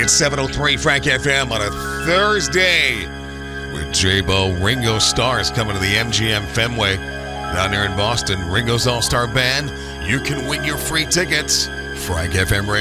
It's 7:03 Frank FM on a Thursday with J-Bo. Ringo Starr is coming to the MGM Fenway down there in Boston. Ringo's All-Star Band. You can win your free tickets. Frank FM Radio.